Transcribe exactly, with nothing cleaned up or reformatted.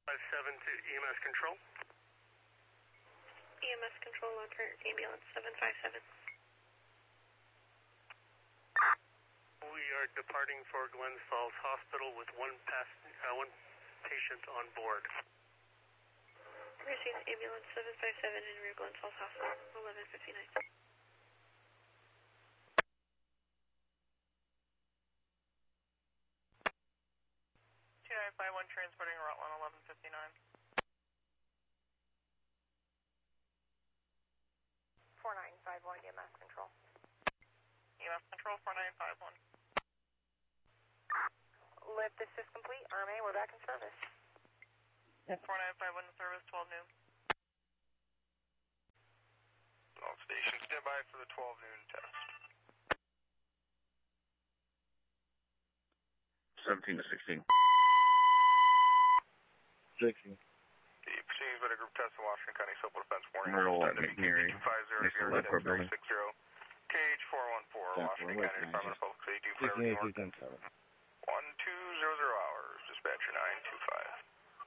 five seven to E M S control. E M S control on for ambulance seven five seven. We are departing for Glens Falls Hospital with one pass, uh, one patient on board. Received ambulance seven five seven in rear Glens Falls Hospital, eleven fifty-nine. two nine five one transporting Rutland eleven fifty-nine. four nine five one E M S control. E M S control four nine five one. Lift, this is complete. R M A, we're back in service. four nine five one service, twelve noon. All stations, stand by for the twelve noon test. seventeen to sixteen. sixteen. The proceedings by the group test in Washington County Civil Defense Warning. Myrtle engineering. five zero zero six zero six zero. K H four one four, Washington County Department of Public Safety. sixteen eighteen seven.